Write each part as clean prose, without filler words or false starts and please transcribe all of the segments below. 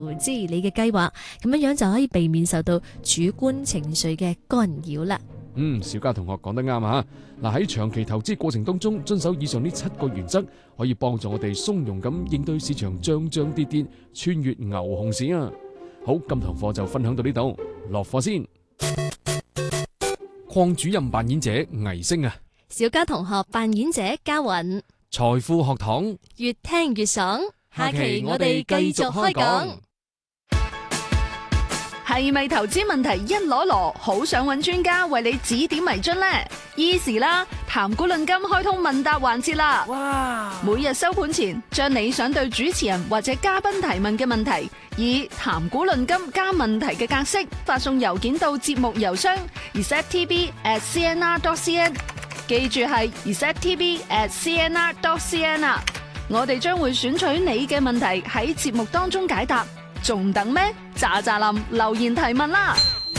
知你嘅計劃，咁樣樣就可以避免受到主觀情緒嘅干擾啦。 小嘉同學講得啱啊！嗱，喺長期投資過程當中，遵守以上呢7個原則，可以幫助我哋從容咁應對市場漲漲跌跌，穿越牛熊市啊！好，今堂課就分享到呢度，落課先。鄺主任扮演者倪星啊， 小嘉同學扮演者嘉韻， 財富學堂越聽越爽。下期我哋繼續開講。 係咪投資問題一籮籮，好想揾專家為你指點迷津呢？Easy 啦，談股論金開通問答環節啦！哇！每日收盤前，將你想對主持人或者嘉賓提問嘅問題，以談股論金加問題嘅格式發送郵件到節目郵箱 receptv@cnr.cn， 記住係 receptv@cnr.cn 啊！我哋將會選取你嘅問題喺節目當中解答。仲等咩？喳喳林留言提問啦！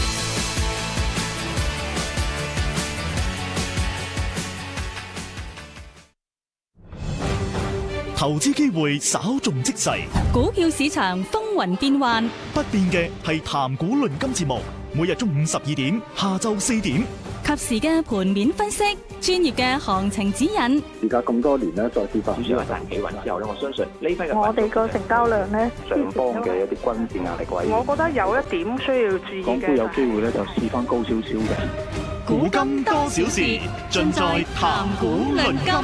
投資機會稍縱即逝， 股票市場風雲變幻， 不變嘅係談股論金節目，每日中午12點，下晝4點， 及時嘅盤面分析，專業嘅行情指引。 而家咁多年咧，再次發展主要係大企穩之後咧，我相信呢批嘅我哋個成交量咧， 上方嘅一啲均線壓力位， 我覺得有一點需要注意嘅， 港股有機會咧就試翻高少少嘅。 古今多少事，盡在談股論金。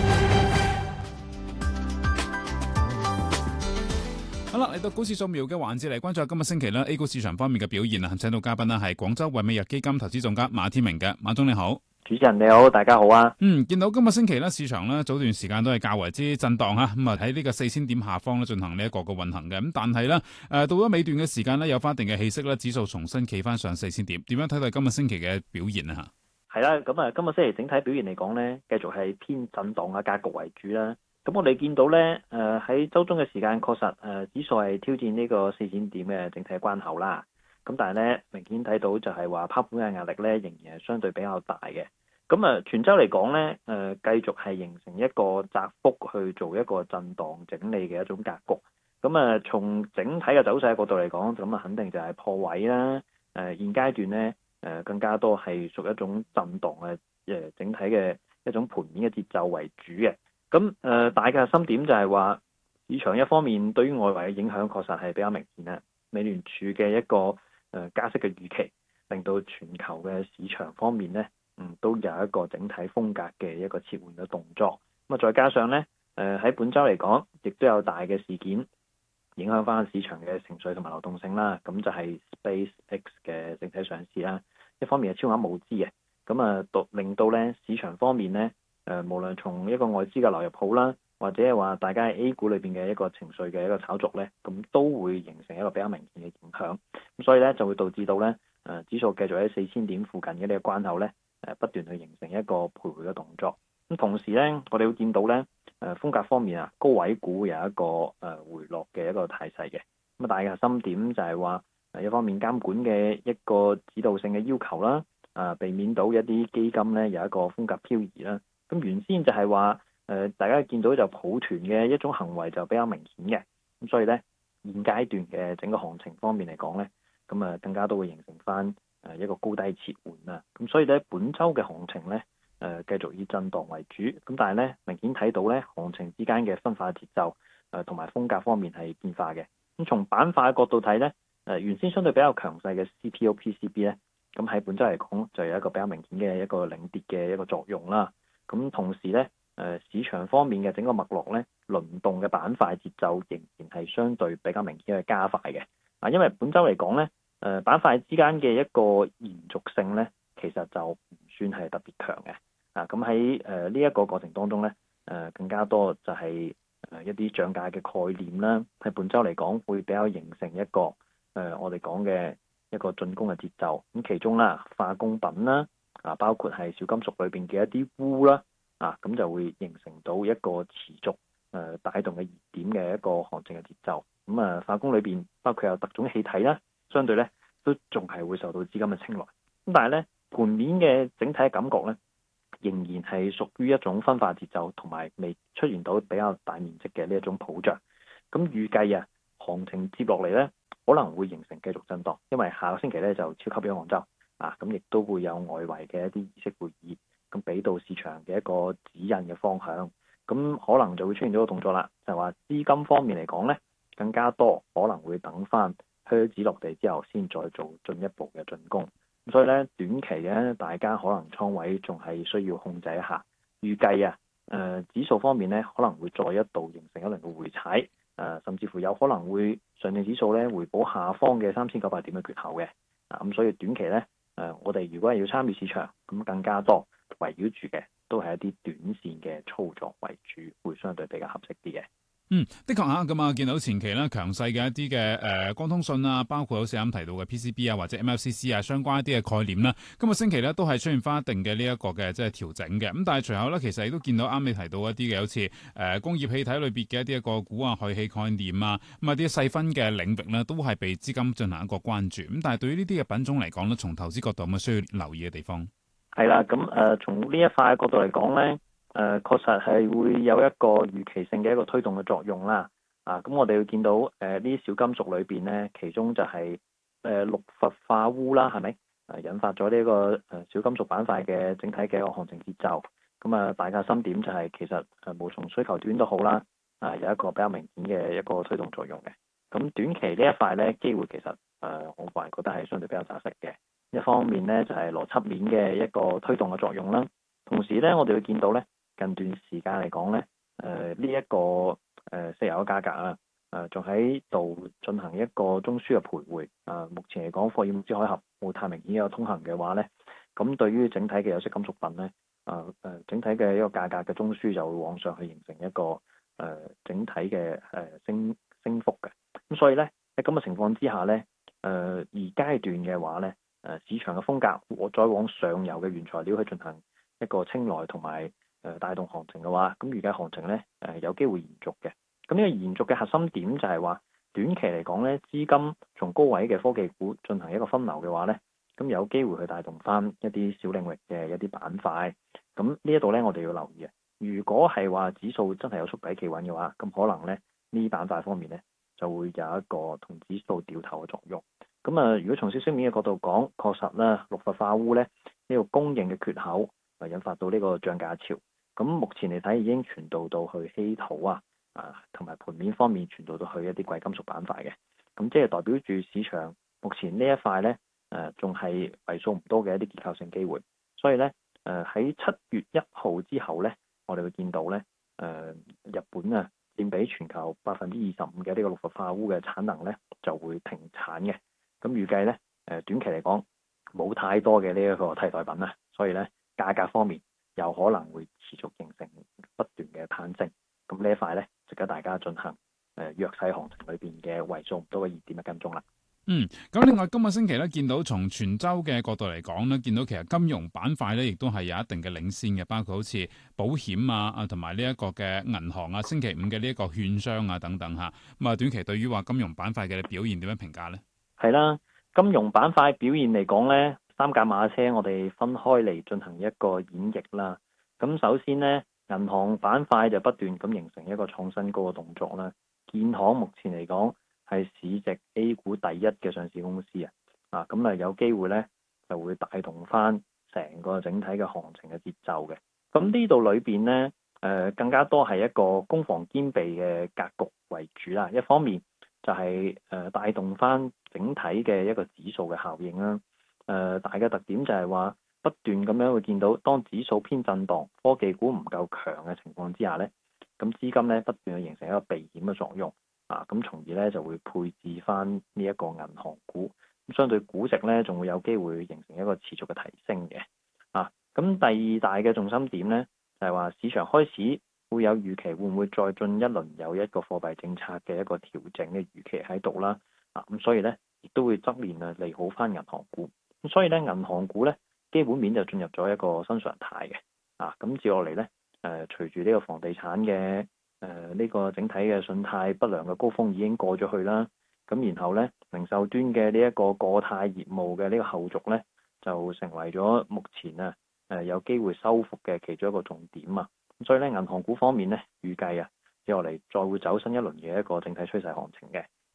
好啦，嚟到股市掃描嘅環節嚟關注下今日星期咧 A 股市場方面嘅表現啊！請到嘉賓咧係廣州惠美日基金投資總監馬天明嘅，馬總你好。 主持人你好，大家好啊！ 見到今日星期咧市場咧早段時間都係較為之震盪啊，咁啊喺呢個4000點下方咧進行呢一個嘅運行嘅，咁但係咧到咗尾段嘅時間咧有翻一定嘅氣息咧，指數重新企翻上4000點，點樣睇到今日星期嘅表現啊？ 係啦，咁啊今日星期整體表現嚟講咧，繼續係偏震盪嘅格局為主啦。咁我哋見到咧，喺週中嘅時間確實指數係挑戰呢個4000點嘅整體關口啦。咁但係咧明顯睇到就係話拋盤嘅壓力咧仍然係相對比較大嘅。咁全週嚟講咧，繼續係形成一個窄幅去做一個震盪整理嘅一種格局。咁從整體嘅走勢角度嚟講，咁肯定就係破位啦。現階段咧更加多係屬一種震盪嘅整體嘅一種盤面嘅節奏為主嘅。咁大嘅核心點就係話，市場一方面對於外圍嘅影響確實係比較明顯啦。美聯儲嘅一個加息嘅預期，令到全球嘅市場方面咧，都有一個整體風格嘅一個切換嘅動作。咁再加上咧，喺本週嚟講，亦都有大嘅事件影響翻市場嘅情緒同埋流動性啦。咁就係 SpaceX 嘅整體上市啦。一方面係超額募資嘅，咁令到咧市場方面咧，無論從一個外資嘅流入好啦，或者係話大家喺 A 股裏邊嘅一個情緒嘅一個炒作咧，咁都會形成一個比較明顯嘅影響。咁所以咧就會導致到咧指數繼續喺4000點附近嘅呢個關口咧不斷去形成一個徘徊嘅動作。咁同時咧，我哋會見到咧風格方面啊，高位股有一個回落嘅一個態勢嘅。咁大嘅核心點就係話一方面監管嘅一個指導性嘅要求啦，避免到一啲基金咧有一個風格漂移啦。咁原先就係話大家見到就抱團嘅一種行為就比較明顯嘅。咁所以咧現階段嘅整個行情方面嚟講咧，咁更加都會形成翻一個高低切換啦。咁所以咧本週嘅行情咧繼續以震盪為主。咁但係咧明顯睇到咧行情之間嘅分化節奏同埋風格方面係變化嘅。咁從板塊嘅角度睇咧，原先相對比較強勢嘅 CPO、PCB 咧，咁喺本週嚟講就有一個比較明顯嘅一個領跌嘅一個作用啦。咁同時咧，市場方面嘅整個脈絡咧，輪動嘅板塊節奏仍然係相對比較明顯嘅加快嘅。因為本週嚟講咧，板塊之間嘅一個延續性咧，其實就唔算係特別強嘅。咁喺呢一個過程當中咧，更加多就係一啲漲價嘅概念啦。喺本週嚟講，會比較形成一個我哋講嘅一個進攻嘅節奏。咁其中啦，化工品啦。包括係小金屬裏邊嘅一啲鎢啦，咁就會形成到一個持續帶動嘅熱點嘅一個行情嘅節奏。咁化工裏邊包括有特種氣體啦，相對咧都仲係會受到資金嘅青睞。咁但係咧盤面嘅整體感覺咧，仍然係屬於一種分化節奏，同埋未出現到比較大面積嘅呢一種普漲。咁預計行情接落嚟咧，可能會形成繼續震盪，因為下個星期咧就超級央行週啊，咁亦都會有外圍嘅一啲議息會議，咁俾到市場嘅一個指引嘅方向，咁可能就會出現咗個動作啦，就係話資金方面嚟講咧，更加多可能會等翻靴子落地之後，先再做進一步嘅進攻。所以咧，短期嘅大家可能倉位仲係需要控制一下。預計指數方面咧可能會再一度形成一輪嘅回踩，甚至乎有可能會上證指數咧回補下方嘅3900點嘅缺口嘅。咁所以短期咧我哋如果係要參與市場，咁更加多圍繞住嘅都係一啲短線嘅操作為主，會相對比較合適啲嘅。 的確嚇咁啊，見到前期咧強勢嘅一啲嘅光通訊啊，包括好似啱提到嘅 PCB 啊或者 MLCC 啊相關一啲嘅概念啦，今個星期咧都係出現翻一定嘅呢一個嘅即係調整嘅。咁但係隨後咧，其實亦都見到啱你提到一啲嘅，好似工業氣體裏邊嘅一啲個股啊、氦氣概念啊，咁啊啲細分嘅領域咧都係被資金進行一個關注。咁但係對於呢啲嘅品種嚟講咧，從投資角度有冇需要留意嘅地方？係啦，咁從呢一塊角度嚟講咧。確實係會有一個預期性嘅一個推動嘅作用啦。咁我哋會見到呢啲小金屬裏邊咧，其中就係氯氟化鎢啦，係咪？引發咗呢個小金屬板塊嘅整體嘅一個行情節奏。咁大家心點就係其實無從需求端都好啦，有一個比較明顯嘅一個推動作用嘅。咁短期呢一塊咧，機會其實我個人覺得係相對比較窄色嘅。一方面咧就係邏輯面嘅一個推動嘅作用啦，同時咧我哋會見到咧。近段時間嚟講咧，呢一個石油嘅價格啊，仲喺度進行一個中樞嘅徘徊。目前嚟講，霍爾木茲海峽冇太明顯有通行嘅話咧，咁對於整體嘅有色金屬品咧，整體嘅一個價格嘅中樞就會往上去形成一個整體嘅升幅嘅。咁所以咧喺咁嘅情況之下咧，而階段嘅話咧，市場嘅風格再往上游嘅原材料去進行一個青睞同埋帶動行情嘅話，咁預計行情咧有機會延續嘅。咁呢個延續嘅核心點就係話，短期嚟講咧，資金從高位嘅科技股進行一個分流嘅話咧，咁有機會去帶動翻一啲小領域嘅一啲板塊。咁呢一度咧，我哋要留意嘅。如果係話指數真係有觸底企穩嘅話，咁可能咧呢板塊方面咧就會有一個同指數掉頭嘅作用。咁如果從消息面嘅角度講，確實咧氯氟化鎢咧呢個供應嘅缺口引發到呢個漲價潮。咁目前嚟睇已經傳導到去稀土同埋盤面方面傳導到去一啲貴金屬板塊嘅。咁即係代表住市場目前呢一塊咧仲係為數唔多嘅一啲結構性機會。所以咧喺7月1號之後咧，我哋會見到咧日本佔比全球25%嘅呢個氯氟化鎢嘅產能咧就會停產嘅。咁預計咧短期嚟講冇太多嘅呢一個替代品啦，所以咧價格方面有可能會持續形成不斷嘅攀升。咁呢一塊咧值得大家進行弱勢行情裏邊嘅為數唔多嘅熱點嘅跟蹤啦。 咁另外今個星期咧，見到從全周嘅角度嚟講咧，見到其實金融板塊咧，亦都係有一定嘅領先嘅，包括好似保險同埋呢一個嘅銀行啊，星期五嘅呢一個券商啊等等嚇。咁啊，短期對於話金融板塊嘅表現點樣評價咧？ 係啦，金融板塊表現嚟講咧，三駕馬車我哋分開嚟進行一個演繹啦。咁首先咧，銀行板塊就不斷咁形成一個創新高嘅動作啦。建行目前嚟講係市值 A 股第一嘅上市公司咁有機會咧就會帶動翻成個整體嘅行情嘅節奏嘅。咁呢度裏邊咧更加多係一個攻防兼備嘅格局為主啦。一方面就係帶動翻整體嘅一個指數嘅效應啦。大嘅特點就係話不斷咁樣會見到，當指數偏震盪、科技股唔夠強嘅情況之下咧，咁資金咧不斷去形成一個避險嘅作用咁從而咧就會配置翻呢一個銀行股，咁相對估值咧仲會有機會形成一個持續嘅提升嘅咁第二大嘅重心點咧就係話市場開始會有預期，會唔會再進一輪有一個貨幣政策嘅一個調整嘅預期喺度啦咁所以咧亦都會側面利好翻銀行股。咁所以咧銀行股咧基本面就進入咗一個新常態嘅咁接落嚟咧隨住呢個房地產嘅呢個整體嘅信貸不良嘅高峰已經過咗去啦，咁然後咧零售端嘅呢一個過貸業務嘅呢個後續咧就成為咗目前有機會收復嘅其中一個重點咁所以咧銀行股方面咧預計接落嚟再會走新一輪嘅一個整體趨勢行情嘅。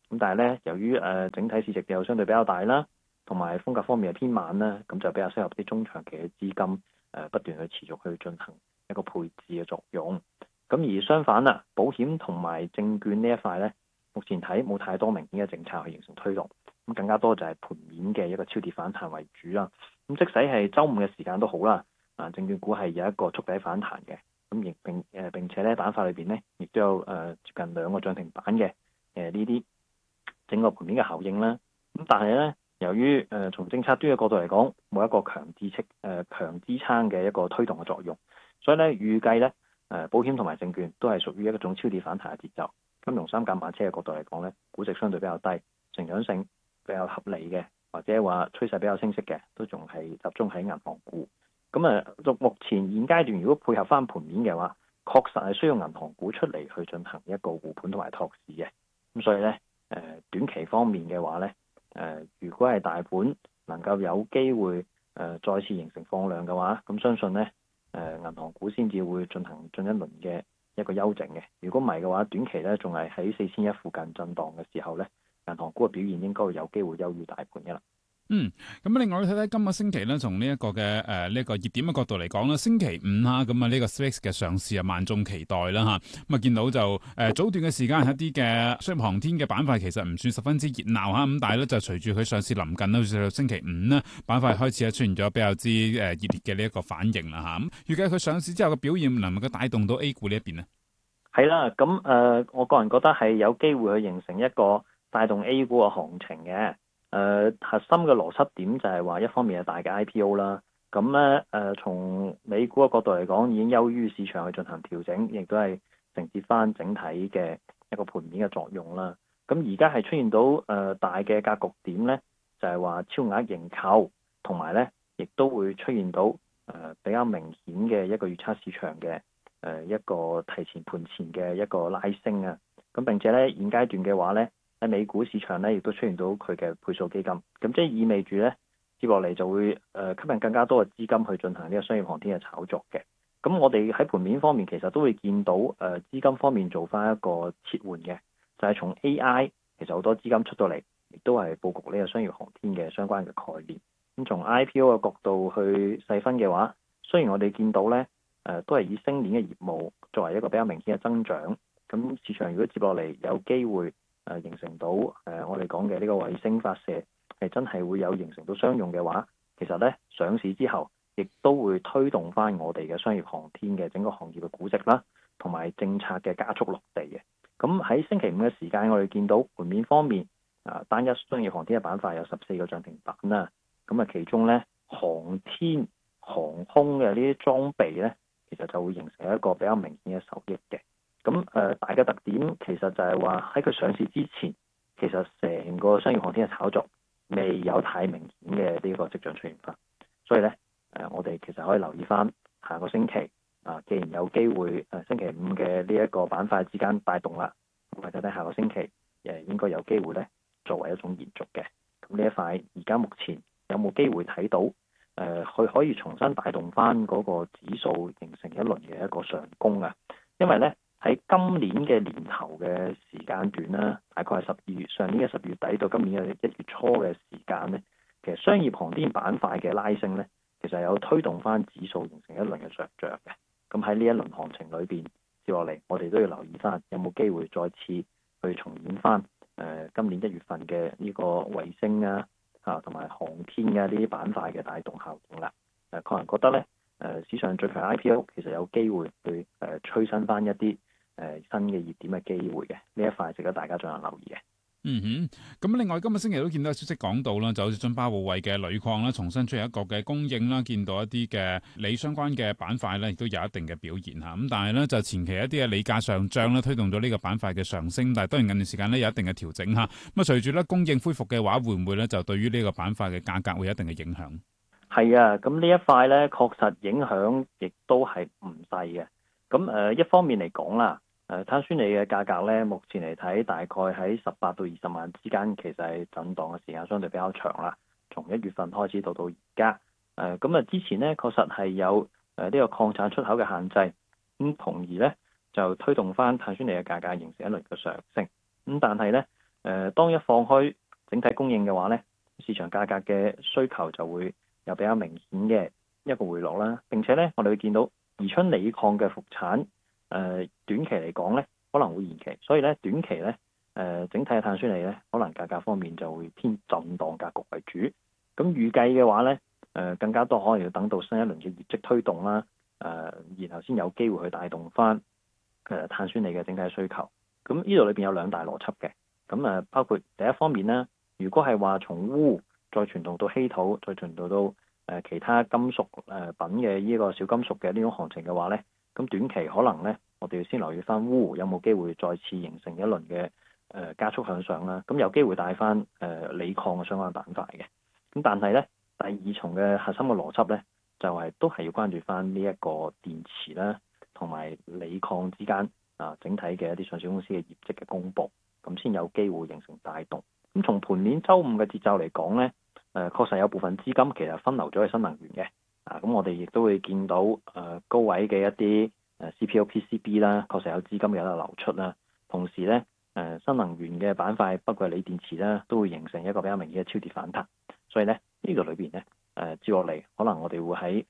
咁但係咧，由於整體市值又相對比較大啦，同埋風格方面係偏慢啦，咁就比較適合啲中長期嘅資金不斷去持續去進行一個配置嘅作用。咁而相反啦，保險同埋證券呢一塊咧，目前睇冇太多明顯嘅政策去形成推動，咁更加多就係盤面嘅一個超跌反彈為主啦。咁即使係週五嘅時間都好啦，證券股係有一個觸底反彈嘅，咁亦並且咧板塊裏邊咧亦都有接近2個漲停板嘅呢啲整個盤面嘅效應啦。咁但係咧，由於從政策端嘅角度嚟講，冇一個強支撐嘅一個推動嘅作用，所以咧預計咧保險同埋證券都係屬於一種超跌反彈嘅節奏。金融三駕馬車嘅角度嚟講咧，估值相對比較低，成長性比較合理嘅，或者話趨勢比較清晰嘅，都仲係集中喺銀行股。咁目前現階段如果配合翻盤面嘅話，確實係需要銀行股出嚟去進行一個護盤同埋托市嘅。咁所以咧短期方面嘅話咧，如果係大盤能夠有機會再次形成放量嘅話，咁相信咧銀行股先至會進一輪嘅一個休整嘅。如果唔係嘅話，短期咧仲係喺4100附近震盪嘅時候咧，銀行股嘅表現應該會有機會優於大盤嘅啦。 咁另外睇睇今個星期咧，從呢一個嘅呢個熱點嘅角度嚟講啦，星期五啦，咁呢個 SPAC 嘅上市啊萬眾期待啦嚇，咁見到就早段嘅時間一啲嘅商業航天嘅板塊其實唔算十分之熱鬧嚇，咁但係咧就隨住佢上市臨近啦，好似到星期五呢，板塊開始出現咗比較之熱烈嘅呢一個反應啦嚇，咁預計佢上市之後嘅表現能唔能夠帶動到 A 股呢一邊呢？ 係啦，咁我個人覺得係有機會去形成一個帶動 A 股嘅行情嘅。核心嘅邏輯點就係話，一方面係大嘅 IPO 啦，咁咧從美股嘅角度嚟講，已經優於市場去進行調整，亦都係承接翻整體嘅一個盤面嘅作用啦。咁而家係出現到大嘅格局點咧，就係話超額認購，同埋咧亦都會出現到比較明顯嘅一個預測市場嘅一個提前盤前嘅一個拉升啊。咁並且咧現階段嘅話咧，喺美股市場咧，亦都出現到佢嘅倍數基金，咁即係意味住咧，接落嚟就會吸引更加多嘅資金去進行呢個商業航天嘅炒作嘅。咁我哋喺盤面方面，其實都會見到資金方面做翻一個切換嘅，就係從 AI 其實好多資金出到嚟，亦都係佈局呢個商業航天嘅相關嘅概念。咁從 IPO 嘅角度去細分嘅話，雖然我哋見到咧都係以星鏈嘅業務作為一個比較明顯嘅增長，咁市場如果接落嚟有機會形成到我哋講嘅呢個衛星發射係真係會有形成到商用嘅話，其實咧上市之後，亦都會推動翻我哋嘅商業航天嘅整個行業嘅估值啦，同埋政策嘅加速落地嘅。咁喺星期五嘅時間，我哋見到盤面方面單一商業航天嘅板塊有14個漲停板啦。咁其中咧航天航空嘅呢啲裝備咧，其實就會形成一個比較明顯嘅受益嘅。咁大嘅特點其實就係話喺佢上市之前，其實成個商業航天嘅炒作未有太明顯嘅呢個跡象出現翻，所以咧我哋其實可以留意翻下個星期既然有機會星期五嘅呢一個板塊之間帶動啦，或者睇下個星期應該有機會咧作為一種延續嘅。咁呢一塊而家目前有冇機會睇到佢可以重新帶動翻嗰個指數形成一輪嘅一個上攻啊？因為咧喺今年嘅年頭嘅時間段啦，大概係上年嘅12月底到今年嘅1月初嘅時間咧，其實商業航天板塊嘅拉升咧，其實有推動翻指數形成一輪嘅上漲嘅。咁喺呢一輪行情裏邊接落嚟，我哋都要留意翻有冇機會再次去重演翻今年1月份嘅呢個衛星同埋航天呢啲板塊嘅帶動效應啦。個人覺得咧市場最強 IPO 其實有機會去催生翻一啲新嘅熱點嘅機會嘅，呢一塊值得大家進行留意嘅。 咁另外今日星期都見到消息講到啦，就好似津巴布韋嘅鋁礦啦，重新出現一個嘅供應啦，見到一啲嘅鋰相關嘅板塊咧，亦都有一定嘅表現嚇。咁但係咧就前期一啲嘅鋰價上漲咧，推動咗呢個板塊嘅上升，但係當然近段時間咧有一定嘅調整嚇。咁啊隨住咧供應恢復嘅話，會唔會咧就對於呢個板塊嘅價格會有一定嘅影響？ 係啊，咁呢一塊咧確實影響亦都係唔細嘅。咁一方面嚟講啦。碳酸鋰嘅價格咧，目前嚟睇大概喺18到20萬之間，其實係震盪嘅時間相對比較長啦。從1月份開始到而家，之前咧確實係有呢個礦產出口嘅限制，咁從而咧就推動翻碳酸鋰嘅價格形成一輪嘅上升。咁但係咧當一放開整體供應嘅話呢，市場價格嘅需求就會有比較明顯嘅一個回落啦。並且呢，我哋會見到宜春鋰礦嘅復產，短期嚟講呢可能會延期，所以呢短期呢，整體嘅碳酸鋰呢可能價格方面就會偏震盪格局為主。咁預計嘅話呢，更加多可能要等到新一輪嘅業績推動啦，然後先有機會去帶動翻碳酸鋰嘅整體需求。咁呢度裏邊有兩大邏輯嘅，咁包括第一方面呢，如果係話從鎢再傳導到稀土，再傳導到其他金屬品嘅呢個小金屬嘅呢種行情嘅話呢，咁短期可能呢，我哋要先留意翻鎢有冇機會再次形成一輪嘅加速向上啦。咁有機會帶翻鋰礦嘅相關板塊嘅。咁但係呢，第二重嘅核心嘅邏輯呢，就係都係要關注翻呢一個電池啦，同埋鋰礦之間整體嘅一啲上市公司嘅業績嘅公佈，咁先有機會形成帶動。咁從盤面週五嘅節奏嚟講呢，確實有部分資金其實分流咗去新能源嘅，咁我哋亦都會見到高位嘅一啲CPO、PCB 啦，確實有資金有得流出啦。同時呢，新能源嘅板塊，包括鋰電池啦，都會形成一個比較明顯嘅超跌反彈。所以呢，呢個裏邊呢，接落嚟可能我哋會喺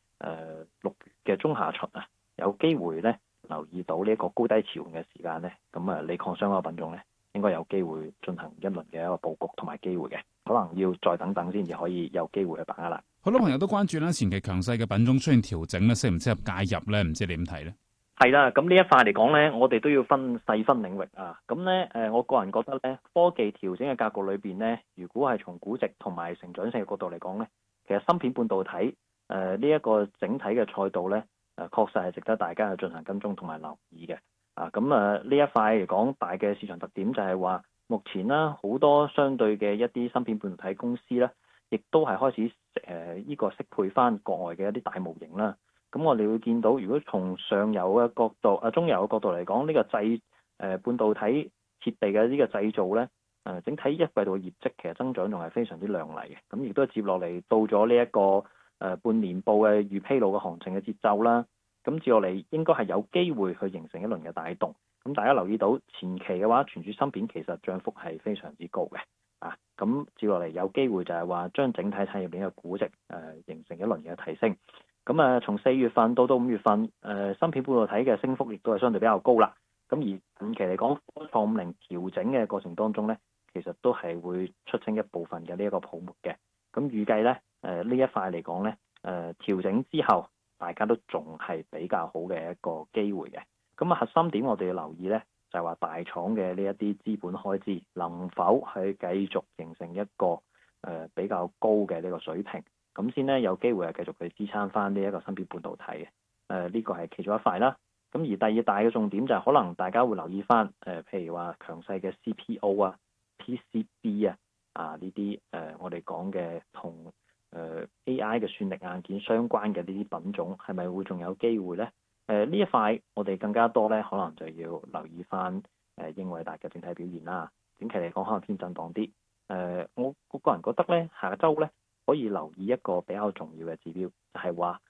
6月嘅中下旬有機會呢留意到呢一個高低潮嘅時間呢，咁鋰礦相關品種呢，應該有機會進行一輪嘅一個佈局同埋機會嘅，可能要再等等先至可以有機會去把握啦。 好多朋友都關注啦，前期強勢嘅品種出現調整咧，適唔適合介入咧？唔知你點睇咧？ 係啦，咁呢一塊嚟講呢，我哋都要細分領域啊。咁呢，我個人覺得呢，科技調整嘅格局裏邊呢，如果係從估值同埋成長性嘅角度嚟講呢，其實芯片半導體呢一個整體嘅賽道呢，確實係值得大家去進行跟蹤同埋留意嘅。咁呢一塊嚟講，大嘅市場特點就係話，目前啦好多相對嘅一啲芯片半導體公司呢，亦都係開始呢個適配翻國外嘅一啲大模型啦。咁我哋會見到，如果從上游嘅角度、中游嘅角度嚟講，呢個半導體設備嘅呢個製造呢，整體一季度嘅業績其實增長仲係非常之亮麗嘅。咁亦都係接落嚟到咗呢一個半年報嘅預披露嘅行情嘅節奏啦。咁接落嚟應該係有機會去形成一輪嘅帶動。咁大家留意到前期嘅話，存儲芯片其實漲幅係非常之高嘅。咁接落嚟有機會就係話將整體產業鏈嘅估值形成一輪嘅提升。咁從4月份到5月份，芯片半導體嘅升幅亦都係相對比較高啦。咁而近期嚟講，科創50調整嘅過程當中呢，其實都係會出清一部分嘅呢一個泡沫嘅。咁預計呢，呢一塊嚟講呢，調整之後，大家都仲係比較好嘅一個機會嘅。咁核心點我哋要留意呢，就係話大廠嘅呢一啲資本開支能否係繼續形成一個比較高嘅呢個水平。咁先呢，有機會係繼續去支撐翻呢一個芯片半導體嘅，呢個係其中一塊啦。咁而第二大嘅重點就係可能大家會留意翻，譬如話強勢嘅 CPO 啊、PCB 呢啲我哋講嘅同AI 嘅算力硬件相關嘅呢啲品種，係咪會仲有機會呢？呢一塊我哋更加多呢，可能就要留意翻英偉達嘅整體表現啦。短期嚟講可能偏震盪啲。我個人覺得呢，下周呢，可以留意一個比較重要嘅指標，就係話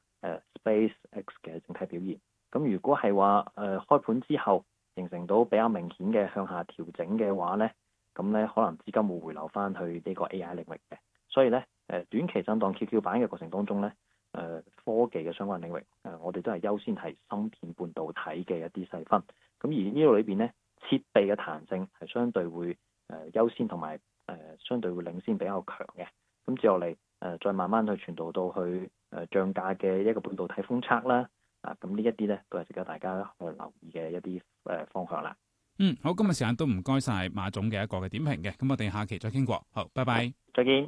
SpaceX 嘅整體表現。咁如果係話開盤之後形成到比較明顯嘅向下調整嘅話呢，咁呢可能資金會回流翻去呢個 AI 領域嘅。所以呢，短期震盪 QQ 版嘅過程當中呢，科技嘅相關領域我哋都係優先係芯片半導體嘅一啲細分。咁而呢度裏邊呢，設備嘅彈性係相對會優先同埋相對會領先比較強嘅。咁接落嚟再慢慢去傳導到去漲價嘅一個半導體封測啦。咁呢一啲咧都係值得大家去留意嘅一啲方向啦。 好，今日時間都唔該晒馬總嘅一個嘅點評嘅，咁我哋下期再傾過。好，拜拜， 再見。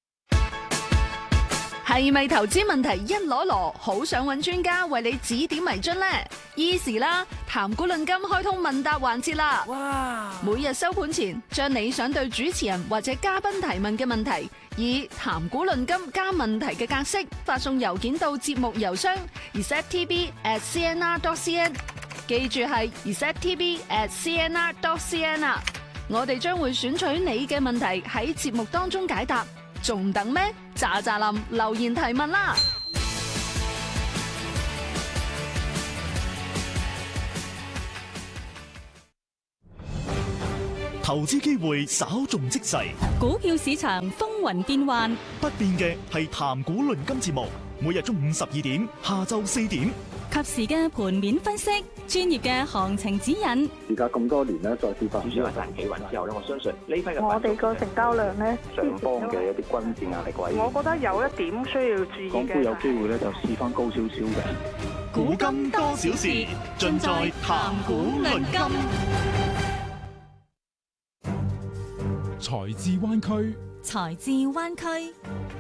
係咪投資問題一籮籮，好想揾專家為你指點迷津呢？Easy 啦，談股論金開通問答環節啦！哇！每日收盤前，將你想對主持人或者嘉賓提問嘅問題，以談股論金加問題嘅格式發送郵件到節目郵箱 receptv@cnr.cn， 記住係 receptv@cnr.cn 啊！我哋將會選取你嘅問題喺節目當中解答。仲等咩？喳喳林留言提問啦！ 投資機會稍縱即逝， 股票市場風雲變幻， 不變嘅係談股論金節目，每日中午12點，下晝4點， 及時嘅盤面分析，專業嘅行情指引。 而家咁多年咧，再次發主選話賺企穩之後咧，我相信呢批嘅我哋個成交量咧， 上方嘅一啲均線壓力位， 我覺得有一點需要注意嘅。 港股有機會咧就試翻高少少嘅。 古今多少事，盡在談股論金。 財智灣區， 財智灣區。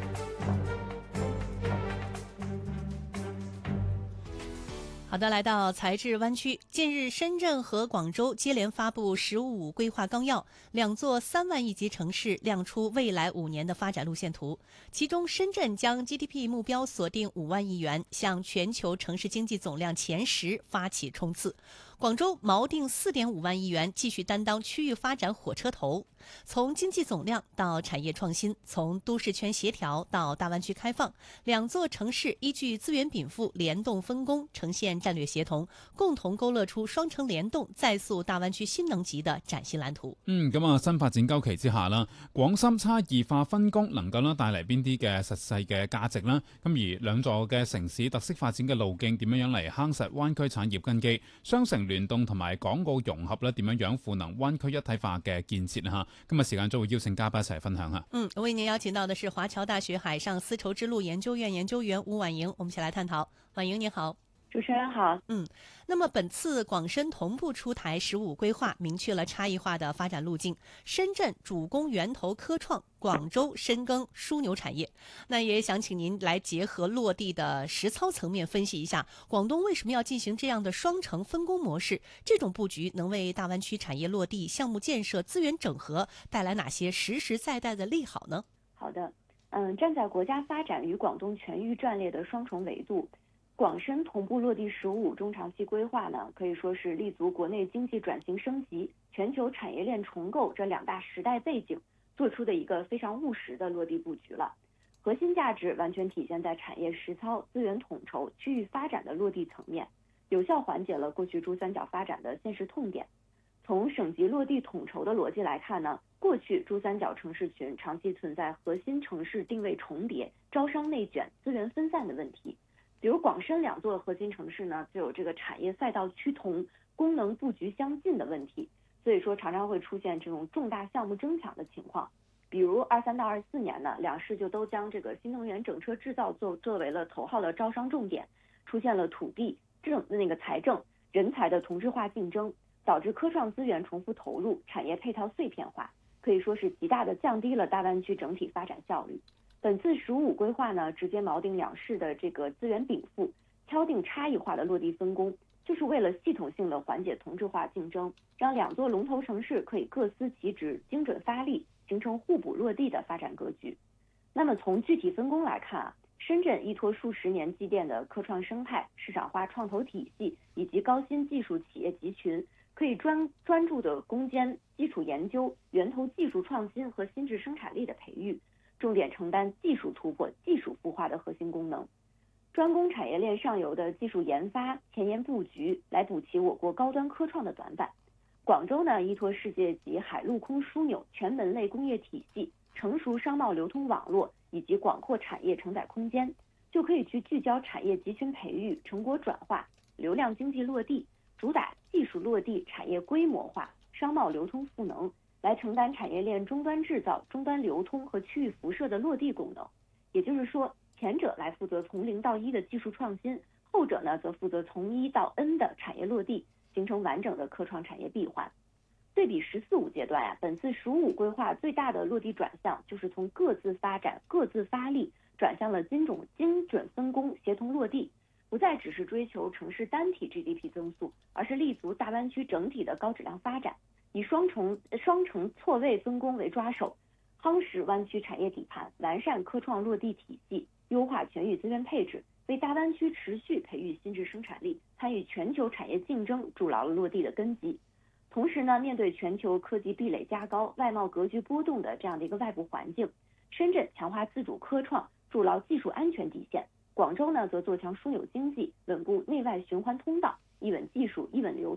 好的，来到财智湾区。近日，深圳和广州接连发布“15规划纲要”，两座3万亿级城市亮出未来5年的发展路线图。其中，深圳将 GDP 目标锁定5万亿元，向全球城市经济总量前10发起冲刺。广州锚定4.5万亿元，继续担当区域发展火车头。从经济总量到产业创新，从都市圈协调到大湾区开放，两座城市依据资源禀赋联动分工，呈现战略协同，共同勾勒出雙城聯動、再塑大灣區新能級的嶄新藍圖。 咁啊，新發展週期之下啦，廣深差異化分工能夠帶嚟邊啲嘅實際嘅價值啦？咁而兩座嘅城市特色發展嘅路徑點樣嚟夯實灣區產業根基？雙城聯動同埋港澳融合咧，點樣賦能灣區一體化嘅建設啊？今日時間就會邀請嘉賓一齊分享下。 為您邀請到的是華僑大學海上絲綢之路研究院研究員吳婉瑩，我們一起來探討。婉瑩你好。 主持人好。 那麼本次廣深同步出台15規劃，明確了差異化的發展路徑。深圳主攻源頭科創，廣州深耕樞紐產業。那也想請您來結合落地的實操層面分析一下，廣東為什麼要進行這樣的雙城分工模式？這種佈局能為大灣區產業落地、項目建設、資源整合帶來哪些實實在在的利好呢？ 好的，站在國家發展與廣東全域戰略的雙重維度，廣深同步落地15中長期規劃呢，可以說是立足國內經濟轉型升級、全球產業鏈重構這兩大時代背景，做出的一個非常務實的落地佈局了。核心價值完全體現在產業實操、資源統籌、區域發展的落地層面，有效緩解了過去珠三角發展的現實痛點。從省級落地統籌的邏輯來看呢，過去珠三角城市群長期存在核心城市定位重疊、招商內捲、資源分散的問題。比如廣深兩座核心城市呢，就有這個產業賽道趨同、功能佈局相近的問題，所以說常常會出現這種重大項目爭搶的情況。比如23到24年呢，兩市就都將這個新能源整車製造作為了頭號的招商重點，出現了土地、財政、人才的同質化競爭，導致科創資源重複投入，產業配套碎片化，可以說是極大的降低了大灣區整體發展效率。本次15規劃呢，直接錨定兩市的這個資源禀賦，敲定差異化的落地分工，就是為了系統性的緩解同質化競爭，讓兩座龍頭城市可以各司其職，精準發力，形成互補落地的發展格局。那麼從具體分工來看啊，深圳依託數十年積澱的科創生態、市場化創投體系以及高新技術企業集群，可以專注的攻堅基礎研究、源頭技術創新和新質生產力的培育，重點承擔技術突破、技術孵化的核心功能，專攻產業鏈上游的技術研發、前沿佈局，來補齊我國高端科創的短板。廣州呢，依託世界級海陸空樞紐、全門類工業體系、成熟商貿流通網絡以及廣闊產業承載空間，就可以去聚焦產業集群培育、成果轉化、流量經濟落地，主打技術落地、產業規模化、商貿流通賦能，來承擔產業鏈終端製造、終端流通和區域輻射的落地功能。也就是說，前者來負責從0到1的技術創新，後者呢則負責從1到 N 的產業落地，形成完整的科創產業閉環。對比14-15階段本次15規劃最大的落地轉向，就是從各自發展、各自發力，轉向了精準分工、協同落地，不再只是追求城市單體 GDP 增速，而是立足大灣區整體的高質量發展，以雙城錯位分工為抓手，夯實灣區產業底盤，完善科創落地體系，優化全域資源配置，為大灣區持續培育新質生產力、參與全球產業競爭築牢了落地的根基。同時呢，面對全球科技壁壘加高、外貿格局波動的這樣的一個外部環境，深圳強化自主科創，築牢技術安全底線；廣州呢，則做強樞紐經濟，穩固內外循環通道，一穩技術、一穩流通，來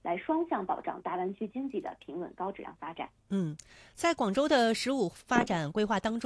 来双向保障大湾区经济的平稳高质量发展。 在广州的“15”发展规划当中